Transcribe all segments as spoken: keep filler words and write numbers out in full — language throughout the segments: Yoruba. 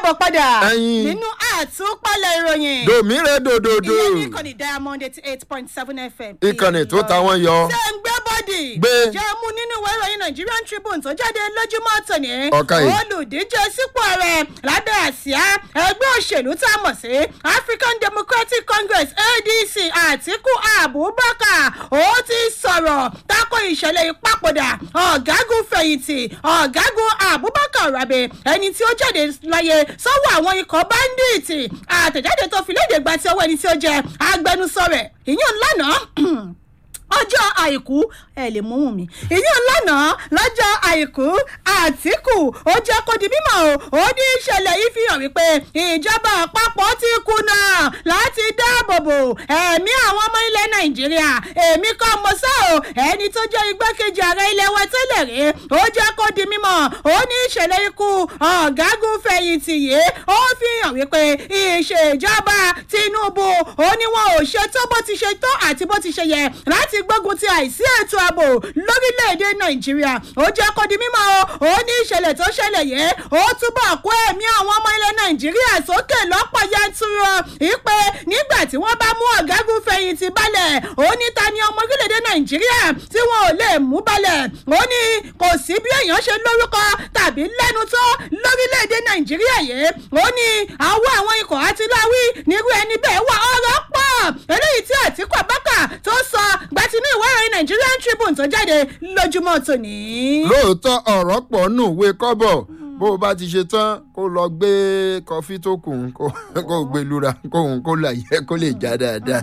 káàbọ̀ padà nínú àtúpalẹ̀ ìròyìn. dòmírè dòdòdò. ìyẹn ní ìkànnì diamond eighty eight point seven fm. ìkànnì tó ta wọ́n yọ. ṣé ń gbé bọ́dì. gbé. jẹ́ mú nínú ìwé ìròyìn nigerian tribune tó jáde lójúmọ́ tòní. ọ̀ka yìí. olùdíje sípò ààrẹ lábẹ́ àsíá ẹgbẹ́ òṣèlú tá a mọ̀ sí african democratic congress A D C àtíkù abubakar ó ti sọ̀rọ̀ tako ìṣẹ̀lẹ̀ ìpapòdà ọ̀gágun fẹ̀yìntì ọ̀gágun abubakar rabe ẹni tí ó jáde láyé sọ́wọ́ àwọn ikọ̀ báńdíìtì àtẹ̀jáde tó fi léde gba ti ọwọ́ ẹni tí ó jẹ́ agbẹnusọ rẹ̀ ìyẹn lánàá ọjọ́ àìkú ẹ lè mú mi ìyẹn lánàá lọ́jọ́ àìkú àtìkù ó jẹ́ kó di mímọ́ o ó ní ìṣẹ̀lẹ̀ yìí fi hàn wípé ìjọba àpapọ̀ ti kùnà láti dáàbòbò ẹ̀mí àwọn ọmọ ilẹ̀ nàìjíríà èmi kọ́ mo sọ ọ́ ẹni tó jẹ́ igbákejì ààrẹ ilẹ̀ wa tẹ́lẹ̀ rí ó jẹ́ kó di mímọ́ ó ní ìṣẹ̀lẹ̀ ikú ọ̀gágun fẹ̀yìntì yìí ó fi hàn wípé ìṣèjọba tinubu ó ní wọn ò ṣe tó bó ti ṣe tó àti bó ti ṣe yẹ láti gbógun ti àìsí ètò ààbò lórílẹ̀‐èdè nàìjíríà ó jẹ́ kó di mímọ́ o ó ní ìṣẹ̀lẹ̀ tó ṣẹlẹ̀ yìí ó túbọ̀ kó ẹ̀mí àwọn ọmọ ilẹ̀ nàìjíríà sókè lọ́pọ̀ yanturu ìpè nígbà tí wọ́n bá mú ọ̀gágun fẹ̀yìntì balẹ̀ ó ní ta ni ọmọ orílẹ̀‐èdè nàìjíríà tí wọn ò lè mú balẹ̀ ó ní kò sí bí èèyàn ṣe lórúkọ tàbí lẹ́nu tó lórílẹ̀‐èdè nàìjíríà yìí ó ní àwọ̀ àwọn ikọ̀ àtiláwí nírú ẹni bẹ́ẹ̀ wà ọ̀rọ̀ pọ̀ eléyìí tí àtìkù abákà tó sọ gbàtí ní ìwé ìròyìn nigerian tribune tó jáde lójúmọ́ tòní. lóòótọ́ ọ̀rọ̀ pọ̀ nù wé kọ́bọ̀ bó o bá ti ṣe tán kó lọ gbé kọfí tó kù kó gbé lura kóhun kó là yẹ kó lè já dáadáa.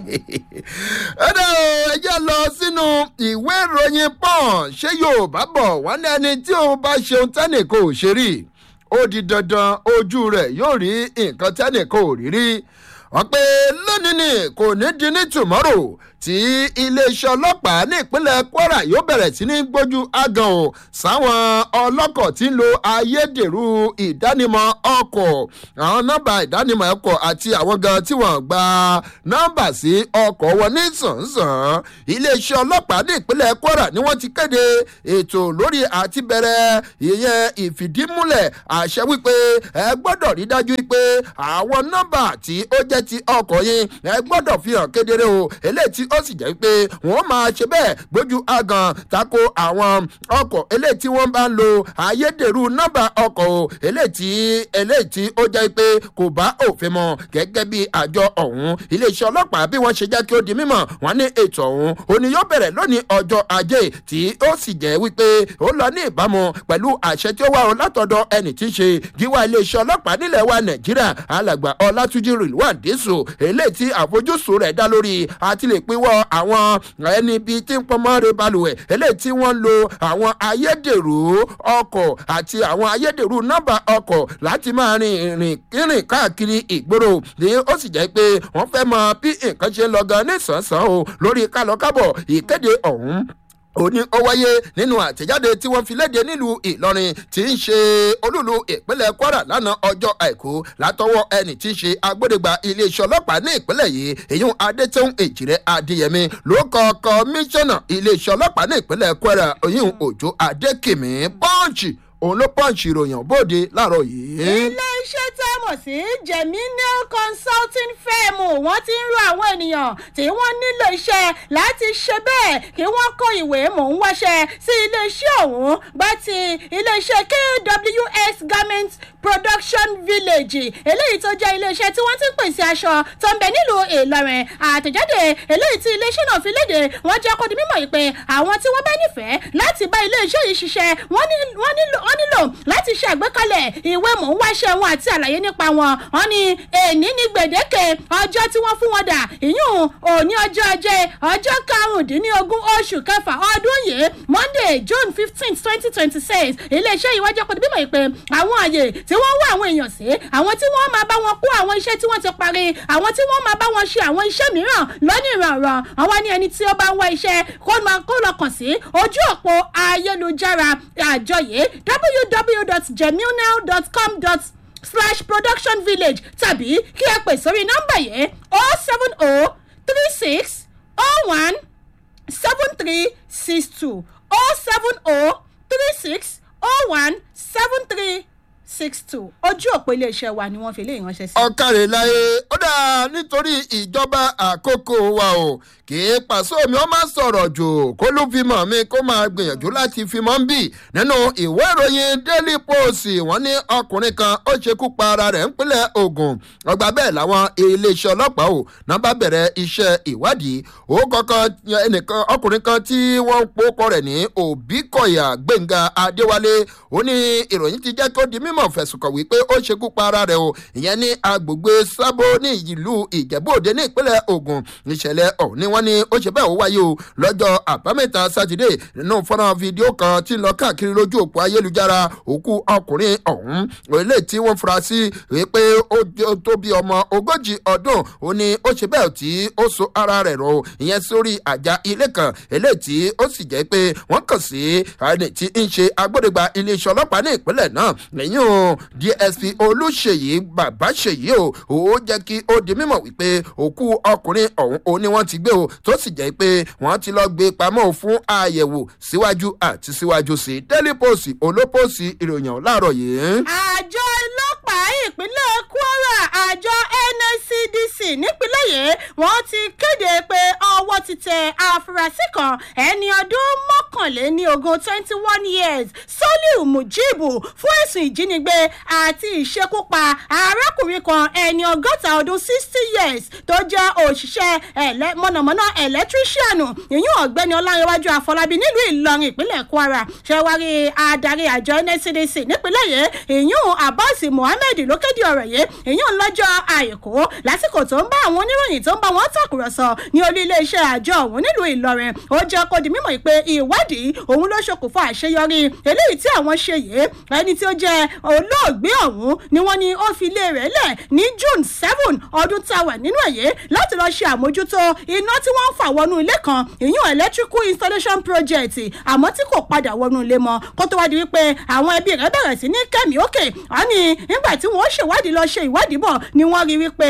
ẹ̀dá ẹ jẹ́ lọ sínú ìwé ìròyìn pọ́n ṣé yorùbá bọ̀ wọ́n ní ẹni tí ó bá ṣeun tẹ́nì kò ṣe rí ó di dandan ojú rẹ̀ yóò rí nǹkan tẹ́nì kò rí rí wọ́n pé lónìí ni kò ní di ní tòmọ́rò tí iléeṣẹ́ ọlọ́pàá ní ìpínlẹ̀ kwara yóò bẹ̀rẹ̀ sí ní gbójú agan o sáwọn ọlọ́kọ̀ tí ń lo ayédèrú ìdánimọ̀ ọkọ̀ àwọn nọ́mbà ìdánimọ̀ ọkọ̀ àti àwọn gan tí wọ́n gba nọ́mbà sí ọkọ̀ wọn ní sàn-sàn iléeṣẹ́ ọlọ́pàá ní ìpínlẹ̀ kwara ni wọ́n ti kéde ètò lórí àti bẹ̀rẹ̀ ìyẹn ìfìdímúlẹ̀ àṣẹ wípé ẹ gbọ́dọ̀ rí dájú wípé àwọn nọ́mbà tí ó jẹ́ ti ọkọ̀ yín ẹ gbọ́dọ̀ fi hàn kedere o eléyìí tí ó sì jẹ́ pé wọ́n máa ṣe bẹ́ẹ̀ gbójú agan tako àwọn ọkọ̀ eléyìí tí wọ́n bá ń lo ayédèrú nọ́mbà ọkọ̀ o eléyìí tí eléyìí tí ó jẹ́ pé kò bá òfin mọ́ gẹ́gẹ́ bí àjọ ọ̀hún iléeṣẹ́ ọlọ́pàá bí wọ́n ṣe jẹ́ kí ó di mímọ̀ wọ́n ní ètò ọ̀hún òní yóò bẹ̀rẹ̀ lónìí ọjọ́ ajé tí ó sì jẹ́ wípé ó lọ ní ìbámu pẹ̀lú àṣẹ tí ó wà ó látọ̀dọ̀ ẹni tí ń ṣe gíwá iléeṣẹ́ ọlọ́pàá nílẹ̀ wa nàìjíríà alàgbà ọlátúnjì rìlwán dẹ́sù eléyìí tí àfojúsùn rẹ̀ dá lórí àti lè pinwọ́ àwọn ẹni bíi tí ń pọnmọ́ rẹ balùwẹ̀ eléyìí tí wọ́n ń lo àwọn ayédèrú ọkọ̀ àti àwọn ayédèrú nọ́mbà ọkọ̀ láti máa rin ìrìn kírìn káàkiri ìgboro ni ó sì jẹ́ pé wọ́n fẹ́ mọ bí nǹkan ṣe ń lọ gan ní sàn-án o lórí kálọ̀kábọ̀ ìkéde ọ̀hún ó ní ó wáyé nínú àtẹ̀jáde tí wọ́n fi léde nílùú ìlọrin tí ń ṣe olúlu ìpínlẹ̀ kwara lánàá ọjọ́ àìkú látọwọ́ ẹni tí ń ṣe agbódegba iléeṣẹ́ ọlọ́pàá ní ìpínlẹ̀ yìí èyún adétẹ́hùn èjìrẹ́ adéyẹmí ló kọ́ kọmíṣánná iléeṣẹ́ ọlọ́pàá ní ìpínlẹ̀ kwara oyún òjò adékìmí pọ́ǹchì òun ló pọ́ǹchì ìròyìn bóde láàárọ̀ yìí. ilé-iṣẹ́ tá a mọ̀ sí geminal consulting firm wọ́n ti ń ro àwọn ènìyàn tí wọ́n nílò iṣẹ́ láti ṣe bẹ́ẹ̀ kí wọ́n kó ìwé mò ń wáṣẹ́ sí ilé-iṣẹ́ ọ̀hún bá ti ilé-iṣẹ́ K W S garment production village eléyìí tó jẹ́ ilé-iṣẹ́ tí wọ́n ti ń pèsè aṣọ tó ń bẹ nílùú ìlọrin àtẹ̀jáde eléyìí tí ilé-iṣẹ́ náà fi léde wọ́n jẹ́ kó di mímọ̀ yìí pé àwọn tí wọ́n bá nífẹ̀ẹ́ láti bá ilé-iṣẹ́ yìí ṣiṣẹ́ wọ́n nílò wọ́n nílò láti ṣe àgbékalẹ̀ ìwé mò ń wáṣẹ́ wọn àti àlàyé nípa wọn wọ́n ní èní ní gbèdéke ọjọ́ tí wọ́n fún wọn dà ìyún òní ọjọ́ ajé ọjọ́ karùndínlógún oṣù kẹfà ọdún yìí monday june fifteen twenty twenty six iléeṣẹ́ yìí wọ́n jẹ́ kó di mímọ̀ yìí pé àwọn àyè tí wọ́n wá àwọn èèyàn sí àwọn tí wọ́n máa bá wọn kó àwọn iṣẹ́ tí wọ́n ti parí àwọn tí wọ́n máa bá wọn ṣe àwọn iṣẹ́ mìíràn lọ́nà ìrànràn àwọn ní ẹni tí ó bá ń wá iṣẹ́ kó máa kó lọ kàn sí ojú òpó ayélujára àjọ yìí w w w dot gemunel dot com dot slash production village tàbí kí ẹ pè sórí nọ́mbà yẹn o seven o three six o one seven three six two o seven o three six o one seven three six two ojú òpó iléeṣẹ́ wa ni wọ́n fi lè ránṣẹ́ sí. ọ̀kàrẹ̀ láyé ó dáa nítorí ìjọba àkókò wa o kì í pàṣẹ omi ó máa sọ̀rọ̀ jù kó ló fi mọ̀ mi kó máa gbìyànjú láti fi mọ́ ń bì nínú ìwé ìròyìn daily post wọ́n ní ọkùnrin kan ó ṣekú pa ara rẹ̀ ńpínlẹ̀ Ògùn ọgbà bẹ́ẹ̀ làwọn iléeṣẹ́ ọlọ́pàá ò náà bá bẹ̀rẹ̀ iṣẹ́ ìwádìí ó kọ́kọ́ ẹnìkan ọkùnrin kan tí wọ́n ń pòkọ rẹ̀ ní Òbíkọ̀yà Gbẹ̀ngà Adéwálé ó ní ìròyìn ti jẹ́ kó di mímọ̀ fẹ̀sùn kàn wípé ó ṣekú pa ara rẹ̀ o ìyẹn ní agbègbè Sábó ní ìlú Ìjẹ̀bú-Òde ní ìpínlẹ̀ Ògùn ìṣẹ̀lẹ̀ ọ̀hún ni wọ́n ní ó ṣe bẹ́ẹ̀ ó wáyé o lọ́jọ́ àbámẹ́ta sátidé nínú fọ́nrán fídíò kan tí ń lọ káàkiri lójú òpó ayélujára òkú ọkùnrin ọ̀hún eléyìí tí wọ́n fura sí wípé ó tó bí ọmọ ogójì ọdún ó ní ó ṣe bẹ́ẹ̀ tí ó so ara rẹ̀ rọ̀ ìyẹn sórí àjà ilé kan eléyìí tí ó sì jẹ́ pé wọ́n kàn sí ẹni tí ń ṣe agbódegba iléeṣẹ́ ọlọ́pàá ní ìpínlẹ̀ náà lẹ́yìn o D S P Olúṣèyí Bàbáṣèyí o ó jẹ́ kí ó di mímọ̀ wípé òkú ọkùnrin ọ̀hún ó ní wọ́n ti gbé o tó sì jẹ́ pé wọ́n ti lọ gbé pamọ́ fún àyẹ̀wò síwájú àti síwájú sí Daily Post olópòsì ìròyìn láàárọ̀ yìí. àjọ ọlọ́pàá ìpínlẹ̀ Kwara àjọ N S C D C nípínlẹ̀ yìí wọ́n ti kéde pé ọwọ́ ti tẹ afurasí kan ẹni ọdún mọ́kànléní ogún twenty one years Soliu Mujibu fún ẹ̀sùn ìjínigbé àti ìṣekúpa arákùnrin kan ẹni ọgọ́ta ọdún sixty years tó jẹ́ òṣìṣẹ́ mọ̀nàmọ́ná ẹlẹ́tíríṣíànù ìyún ọ̀gbẹ́ni Ọlárẹ̀wájú Àfọlábí nílùú Ìlọrin ìpínlẹ̀ Kwara ṣẹwárí adarí àjọ N S C D C nípínlẹ̀ yìí ìyún Abbas Mohammed ló kéde ọ̀rọ̀ yìí ìyún lọ́jọ́ àìkú lásìkò tó ń bá àwọn oníròyìn tó ń bá wọn tàkùrọ̀sọ ní olú iléeṣẹ́ àjọ òun nílùú Ìlọrin ó jẹ́ kó di mímọ̀ pé ìwádìí òun ló ṣokùnfà àṣeyọrí eléyìí tí àwọn ṣe yìí ẹni tí ó jẹ́ olóògbé ọ̀hún ni wọ́n ní ó fi ilé rẹ̀ lẹ̀ ní June seven ọdún tá a wà nínú ẹ̀yẹ láti lọ ṣe àmójútó iná tí wọ́n ń fà wọnú ilé kan ìyún electrical installation project àmọ́ tí kò padà wọnú ilé mọ́ kó tó wá di wípé àwọn ẹbí rẹ̀ bẹ̀rẹ̀ sí ní kẹ́mi òkè wọ́n ní nígbà tí wọ́n ṣèwádìí lọ ṣe ìwádìí bọ̀ ni wọ́n rí wípé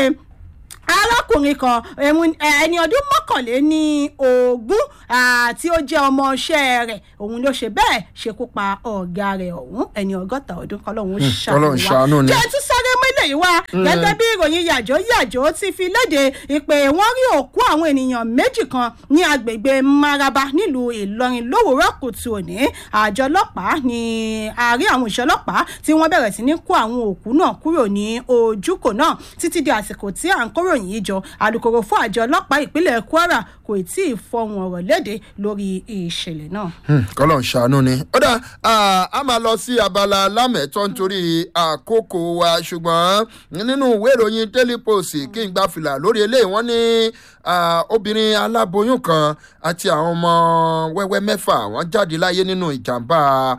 arákùnrin kan ẹni ọdún mọ́kànléní ogún tí ó jẹ́ ọmọọṣẹ́ rẹ̀ òun ló ṣe bẹ́ẹ̀ ṣekú pa ọ̀gá rẹ̀ ọ̀hún ẹni ọgọ́ta ọdún kọ́lọ́hún ṣàánú wa jẹ́ tún sáré mọ́lẹ̀ yìí wá gẹ́gẹ́ bí ìròyìn yàjó yàjó ti fi léde ìpè wọ́n rí òkú àwọn ènìyàn méjì kan ní agbègbè Maraba nílùú Ìlọrin lówùúrọ̀ kùtù òní àjọ ọlọ́pàá ní àárín àwọn òṣìṣẹ́ ọlọ́pàá tí wọ́n bẹ̀rẹ̀ sí ní kó àwọn òkú náà kúrò ní ojúkò náà títí di àsìkò tí à ń kóró yìí jọ alukoro fún àjọ ọlọ́pàá ìpínlẹ̀ Kwara kò tí ì fọhùn ọ̀rọ̀ léde lórí ìṣẹ̀lẹ̀ náà. kọ́lọ̀ ń ṣàánú ni ó dà á máa lọ sí abala lámẹ̀tọ́ nítorí àkókò wa ṣùgbọ́n nínú ìwé ìròyìn Daily Post kí n gbà fìlà lórí eléyìí wọ́n ní obìnrin aláboyún kan àti àwọn ọmọ wẹ́wẹ́ mẹ́fà wọ́n jáde láyé nínú ìjàmbá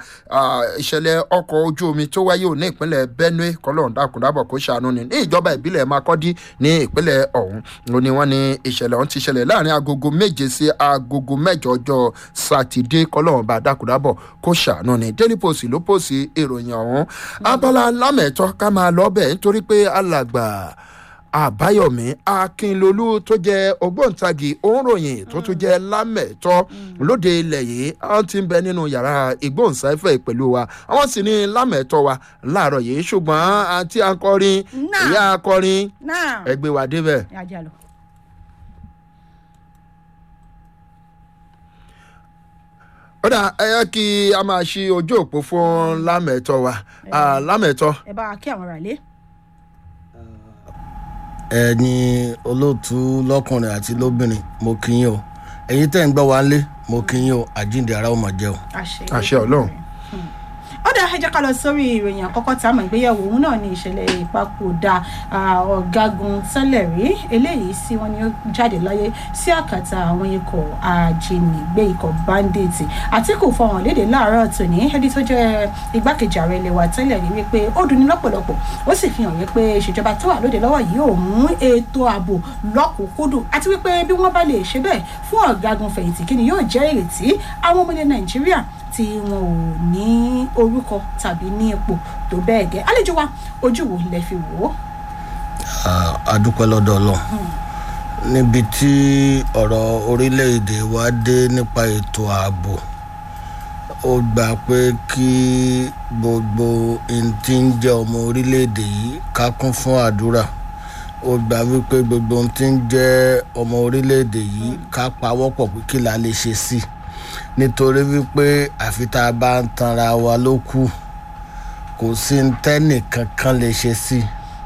ìṣẹ̀lẹ̀ ọkọ̀ ojú omi tó wáyé ní ìpínlẹ̀ Benue kọ́lọ̀ ń dákúndábọ̀ kó ṣàánú ni ní ìjọba ìbílẹ̀ Makurdi ní ìpínlẹ̀ ọ̀hún ló ní wọ́n ní ìṣẹ̀lẹ̀ ọ̀hún ti ṣẹlẹ̀ láàrin agogo méje sí agogo mẹ́jọ ọjọ́ sátidé kọ́lọ́run bá dákúdábọ̀ kó ṣàánú ni Daily Post ló pòsì ìròyìn ọ̀hún abala lámẹ̀tọ́ ká máa lọ bẹ́ẹ̀ nítorí pé alàgbà Àbáyọ̀mí Akínlolú tó jẹ́ ògbóǹtagì òǹròyìn tó tún jẹ́ lámẹ̀tọ́ lóde ilẹ̀ yìí àwọn tí ń bẹ nínú yàrá ìgbóhùnsáfẹ́ pẹ̀lú wa àwọn sì ní lámẹ̀tọ́ wa láàárọ̀ yìí ṣùgbọ́n àti akọrin ìyá akọrin ẹgbẹ́ wa débẹ̀. ó dà ẹ yẹ kí a máa ṣí ojú òpó fún lámẹ̀tọ́ wa lámẹ̀tọ́. ẹ bá wa kí àwọn ará lé. ẹni olóòtú lọ́kùnrin àti lóbìnrin mo kí yín o ẹ̀yin tẹ́ ń gbọ́ wa lé mo kí yín o àjíǹde ara ó máa jẹ́ o. àṣẹ Ọlọ́run. ó dá ẹ jẹ́ ká lọ sórí ìròyìn àkọ́kọ́ tá a mọ̀ ìgbéyàwó òun náà ní ìṣẹ̀lẹ̀ ìpapòdà ọ̀gágun tẹ́lẹ̀ rí eléyìí sí wọn ni ó jáde láyé sí àkàtà àwọn ikọ̀ ajínigbé ikọ̀ báńdíìtì Àtíkù fọhùn lédè láàárọ̀ tòní ẹni tó jẹ́ igbákejì ààrẹ ilẹ̀ wa tẹ́lẹ̀ rí wípé ó dùn ní lọ́pọ̀lọpọ̀ ó sì fi hàn wípé ìṣèjọba tó wà lóde lọ́wọ́ yìí ò mú ètò ààbò lọ́kùnkúndùn àti wípé bí wọ́n bá lè ṣe bẹ́ẹ̀ fún ọ̀gágun fẹ̀yìntì kí ni yóò jẹ́ ìrètí àwọn ọmọ ilẹ̀ Nàìjíríà tí wọn ò ní orúkọ tàbí ní ipò tó bẹ́ẹ̀ gẹ́ àlejò wa ojú wo lẹ fi wò ó. a dúpẹ́ lọ́dọ̀ Ọlọ́run níbi tí ọ̀rọ̀ orílẹ̀-èdè wa dé nípa ètò ààbò ó gbà pé kí gbogbo n tí ń jẹ́ ọmọ orílẹ̀-èdè yìí ká kún fún àdúrà ó gbà wípé gbogbo n tí ń jẹ́ ọmọ orílẹ̀-èdè yìí ká pawọ́pọ̀ pé kí la lè ṣe sí nítorí wípé àfi tá a bá ń tanra wa ló kù kò sí ń tẹ́nì kankan lè ṣe sí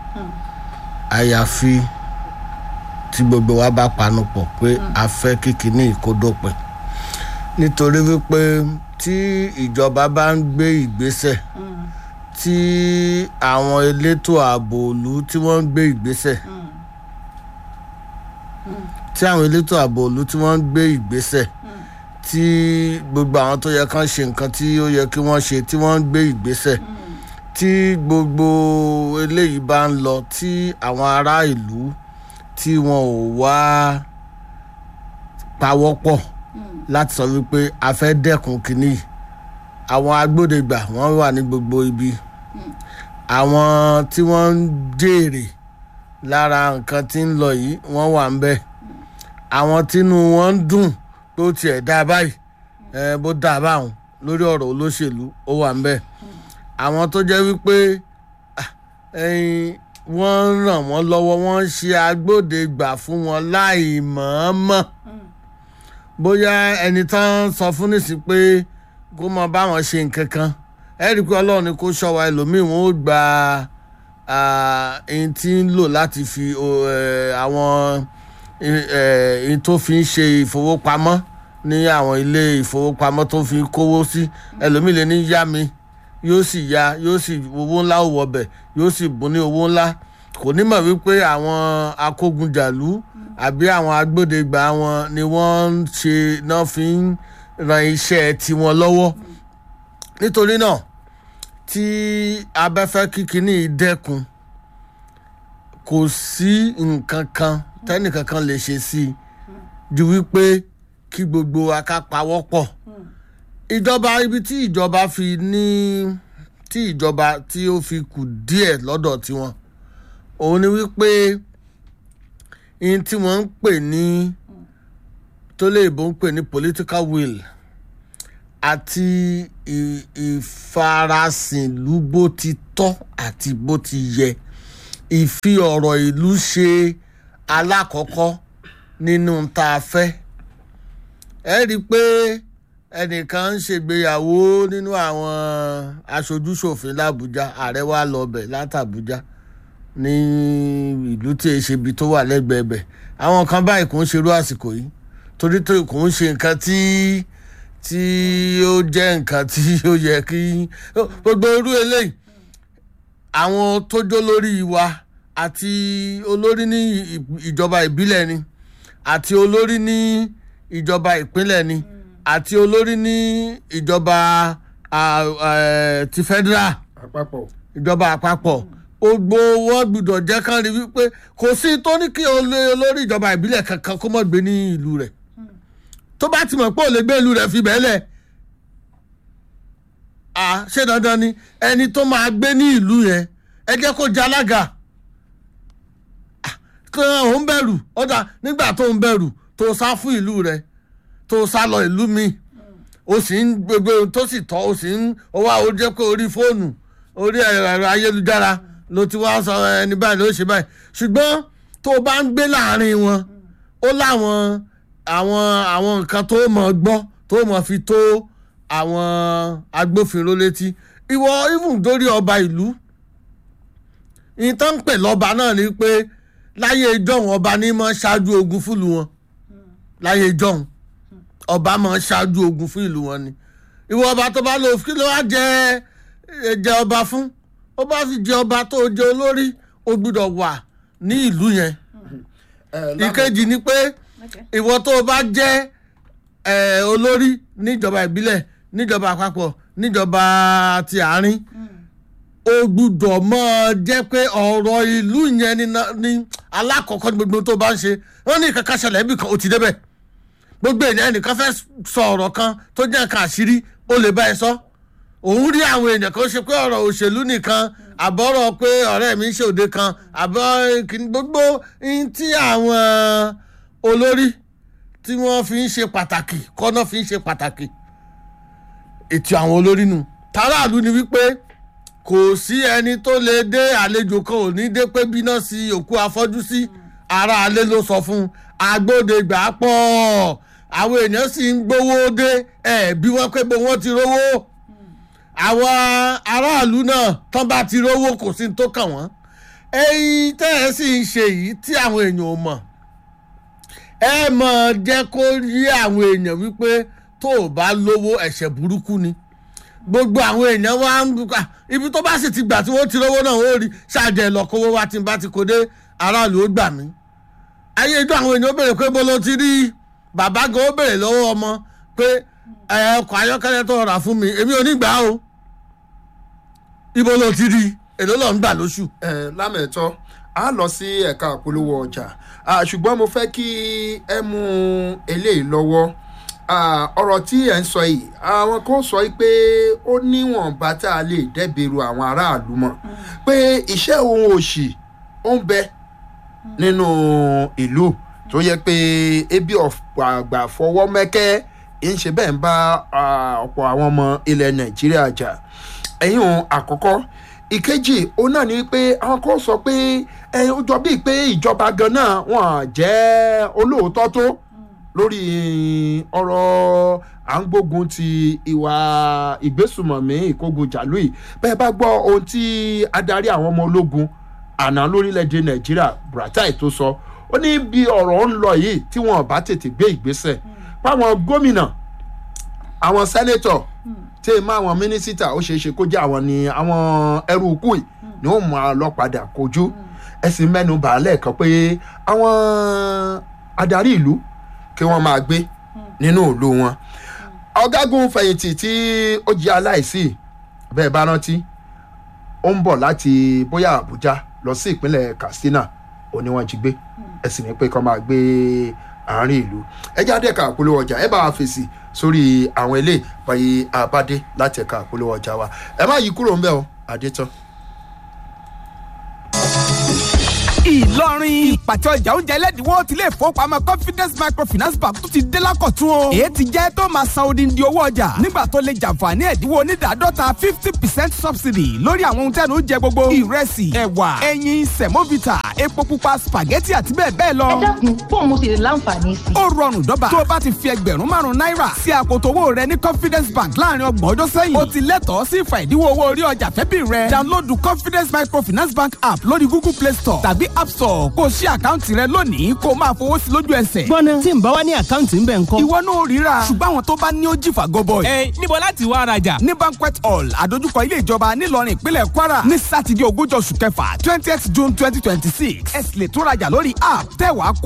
àyàfi tí gbogbo wa bá panu pọ̀ pé a fẹ́ kíkiní ìkódópin nítorí wípé tí ìjọba bá ń gbé ìgbésẹ̀ tí àwọn elétò ààbò ìlú tí wọ́n ń gbé ìgbésẹ̀ tí àwọn elétò ààbò ìlú tí wọ́n ń gbé ìgbésẹ̀ tí gbogbo àwọn tó yẹ kán ṣe nǹkan tí ó yẹ kí wọ́n ṣe tí wọ́n ń gbé ìgbésẹ̀ tí gbogbo eléyìí bá ń lọ tí àwọn ará ìlú tí wọn ò wá pawọ́pọ̀ láti sọ wípé a fẹ́ dẹ́kun kínní àwọn agbódegbà wọ́n wà ní gbogbo ibi àwọn tí wọ́n ń jèrè lára nǹkan tí ń lọ yìí wọ́n wà ń bẹ̀ àwọn tínú wọn ń dùn pé ó tiẹ̀ dá báyìí ẹ bó dá báwọn lórí ọ̀rọ̀ olóṣèlú ó wà ń bẹ̀ àwọn tó jẹ́ wípé wọ́n ràn wọ́n lọ́wọ́ wọ́n ń ṣe agbódegbà fún wọn láì mọ̀ọ́mọ̀ bóyá ẹni tán sọ fún nísìnyí pé kó mọ báwọn ṣe nǹkan kan ẹ rí i pé ọlọ́run ni kó ṣọ́ wa ẹlòmíì wọn ó gba ẹni tí ń lò láti fi àwọn ẹni tó fi ń ṣe ìfowópamọ́ ní àwọn ilé ìfowópamọ́ tó fi kówó sí ẹlòmíì lè ní yá mi yóò sì ya yóò sì owó ńlá ò wọbẹ̀ yóò sì bùn ní owó ńlá kò ní mọ̀ wípé àwọn akógunjàlú àbí àwọn agbódegbà wọn ni wọ́n ń ṣe náà fi ń ran iṣẹ́ tiwọn lọ́wọ́ nítorí náà tí a bá fẹ́ kí kinní dẹ́kun kò sí nǹkan kan tẹ́nìkan kan lè ṣe sí i ju wípé kí gbogbo wa ká pawọ́pọ̀ ìjọba ibi tí ìjọba fi ní tí ìjọba tí ó fi kù díẹ̀ lọ́dọ̀ tiwọn òun ni wípé ihun tí wọ́n ń pè ní tó lè bó ń pè ní political will àti ìfarasìnlú bó ti tọ́ àti bó ti yẹ ìfi ọ̀rọ̀ ìlú ṣe alákọ̀ọ́kọ́ nínú tá a fẹ́ ẹ rí i pé ẹnìkan ń ṣègbéyàwó nínú àwọn aṣojúṣòfin làbújá ààrẹ wa lọ bẹ̀ látàbújá ní ìlú tí èṣe ibi tó wà lẹ́gbẹ̀ẹ́ bẹ̀ àwọn kan báyìí kò ń ṣerú àsìkò yìí torí tó kò ń ṣe nǹkan tí tí ó jẹ́ nǹkan tí ó yẹ kí gbogbo irú eléyìí àwọn tó jó lórí wa àti olórí ní ìjọba ìbílẹ̀ ni àti olórí ní ìjọba ìpínlẹ̀ ni àti olórí ní ìjọba ti federal àpapọ̀ ìjọba àpapọ̀ gbogbo wọn gbọ́dọ̀ jẹ́ kán rí wípé kò sí tó ní kí olórí ìjọba ìbílẹ̀ kankan kó mọ̀ gbé ní ìlú rẹ̀ tó bá ti mọ̀ pé ò lè gbé ìlú rẹ̀ fi bẹ́ẹ̀lẹ̀ à ṣé dandan ni ẹni tó máa gbé ní ìlú yẹn ẹ jẹ́ kó jẹ́ alága kí òun bẹ̀rù ọ̀dà nígbà tó ń bẹ̀rù tó sá fún ìlú rẹ̀ tó sá lọ ìlú mi ó sì ń gbogbo tó sì tọ́ ó sì ń ọwọ́ àwọn jẹ́ pé orí fóònù orí ẹ̀rọ ayélujára ló ti wá sọ ẹni báyìí ló ṣe báyìí ṣùgbọ́n tó bá ń gbé láàrin wọn ó láwọn àwọn àwọn nǹkan tó mọ̀ gbọ́ tó mọ̀ fi tó àwọn agbófinró létí ìwọ even dórí ọba ìlú ìtàn ń pè lọ́ba náà ni pé láyé ìjọ́un ọba ní mọ́ ṣáájú ogun fúlù wọn láyé ìjọ́un ọba mọ́ ṣáájú ogun fún ìlú wọn ni ìwọ ọba tó bá lò kí ló wá jẹ jẹ ọba fún ó bá fi jẹ ọba tó jẹ olórí ó gbọ́dọ̀ wà ní ìlú yẹn ìkejì ni pé ìwọ tó o bá jẹ olórí níjọba ìbílẹ̀ níjọba àpapọ̀ níjọba ti àárín ó gbọ́dọ̀ mọ́ jẹ́ pé ọ̀rọ̀ ìlú yẹn ní alákọ̀ọ́kọ́ ní gbogbo tó bá ń ṣe wọ́n ní kankan ṣẹlẹ̀ ibì kan ó ti débẹ̀ gbogbo ènìyàn ẹnìkan fẹ́ sọ ọ̀rọ̀ kan tó jẹ́ nǹkan àṣírí ó lè bá ẹ sọ òun rí àwọn èèyàn kan ṣe pé ọ̀rọ̀ òṣèlú nìkan àbọ̀rọ̀ pé ọ̀rẹ́ mi ń ṣe òde kan àbọ̀ gbogbo tí àwọn olórí tí wọ́n fi ń ṣe pàtàkì kọ́nà fi ń ṣe pàtàkì ètò àwọn olórí nu tàráàlú ni wípé kò sí ẹni tó lè dé àlejò kan ò ní dé pé bíná sí òkú afọ́jú sí ara alẹ́ ló sọ fún agbódegbà pọ̀ àwọn èèyàn sì ń gbowó dé ẹ̀ bí wọ́n pé bó wọ́n ti rówó àwọn aráàlú náà tán bá ti rówó kò sí tó kàn wọ́n èyí tẹ́ ẹ sì ń ṣe yìí tí àwọn èèyàn ò mọ̀ ẹ mọ̀ jẹ́ kó yí àwọn èèyàn wípé tó o bá lówó ẹ̀ṣẹ̀ burúkú ni gbogbo àwọn èèyàn wá ń gbà ibi tó bá sì ti gbà tí wọ́n ti rówó náà ó rí ṣáàjẹ́ ìlọ́kọ́wọ́ wá tí n bá ti kó dé aráàlú ó gbà mí ayé ìjọ àwọn èèyàn ó béèrè pé bó ló ti rí bàbá gan ó béèrè lọ́wọ́ ọmọ pé ọkọ̀ ayọ́kẹ́lẹ́ tó rà fún mi èmi ò ní gbà o ibo ló ti rí èló ló ń gbà lóṣù. ẹ lámẹ̀tọ́ a lọ sí ẹ̀ka àpolówó ọjà ṣùgbọ́n mo fẹ́ kí ẹ mú eléyìí lọ́wọ́ ọ̀rọ̀ tí ẹ̀ ń sọ yìí àwọn kan sọ pé ó níwọ̀nba tá a lè dẹ́bẹ̀rù àwọn aráàlú mọ̀ pé iṣẹ́ òun òṣì ó ń bẹ nínú ìlú tó yẹ pé ebi àgbà fọwọ́ mẹ́kẹ́ ń ṣe bẹ́ẹ̀ ń bá ọ̀pọ̀ àwọn ọmọ ilẹ̀ nàìjíríà jà ẹ̀yìn ohun àkọ́kọ́ ìkejì òun náà ni pé àwọn kan sọ pé ẹ̀yìn ó jọ bíi pé ìjọba gan náà wọ́n jẹ́ olóòótọ́ tó lórí ọ̀rọ̀ à ń gbógun ti ìwà ìgbésùmọ̀mí ìkógun jàlú yìí bẹ́ẹ̀ bá gbọ́ ohun tí adarí àwọn ọmọ ológun àná lórílẹ̀‐èdè nàìjíríà Buratai tó sọ ó ní bí ọ̀rọ̀ ń lọ yìí tí wọ́n bá tètè gbé ìgbésẹ̀ fáwọn gómìnà àwọn sẹ́nétọ̀ tí èèmọ̀ àwọn mínísítà ó ṣeé ṣe kó jẹ́ àwọn ni àwọn ẹrú ikú yìí ni ó máa lọ padà kojú ẹ̀sìn mẹ́nu bàálẹ̀ kan pé àwọn adarí ìlú kí wọ́n máa gbé nínú ìlú wọn ọ̀gágun fẹ̀yìntì tí ó jẹ́ aláìsí bẹ́ẹ̀ bá rántí ó ń bọ̀ láti bóyá Àbújá lọ sí ìpínlẹ̀ Katsina ó ní wọ́n jí gbé ẹ̀sìn ní pé kó máa gbé àárín ìlú ẹjẹ́ adẹ́ka àpolówó ọjà ẹ bá wa fèsì sórí àwọn ilé báyìí àbádé láti ẹ̀ka àpolówó ọjà wa ẹ má yí kúrò ń bẹ̀ ọ́ Adétán. Ìlọrin ìpàtẹ ọjà oúnjẹ ẹlẹ́dínwó ti ilé ìfowópamọ́ Confidence Microfinance Bank tó ti dé lákọ̀tún o. èyí ti jẹ́ tó máa san odindi owó ọjà nígbà tó lè jàǹfààní ẹ̀dínwó onídàádọ́ta fifty percent subsidy lórí àwọn ohun tẹ́nu oúnjẹ gbogbo ìrẹsì ẹ̀wà ẹyin sẹ̀móvita epo pupa spaghetti àti bẹ́ẹ̀ bẹ́ẹ̀ lọ. ẹ dákun fóun mo sì lè láǹfààní sí. ó rọrùn dọ́bà tó o bá ti fi ẹgbẹ̀rún márùn-ún náírà sí àpótò owó rẹ ní Confidence Bank láàrin ọgbọ̀n ọjọ́ sẹ́yìn o ti lẹ́tọ̀ọ́ sí ìfà ìdíwọ́ owó orí ọjà fẹ́bí rẹ. download Confidence Microfinance Bank app lórí Google Play Store tàbí App Store kó o ṣí àkáǹtì rẹ lónìí kó o máa fowó sí lójú ẹsẹ̀. gbọ́nà tí n bá wá ní àkáǹtì ń bẹ̀ ń kọ́. ìwọ náà ríra ṣùgbọ́n àwọn tó bá ní ó jìfà gọbọ. ẹ níbo láti wá arajà. ní banquet hall àdójúkọ ilé ìjọba nílọrin ìpínlẹ̀ Kwara ní sátidé ogúnjọ́ oṣù kẹfà twentieth June twenty twenty six ẹ sì lè tún rajà lórí app tẹ́wàá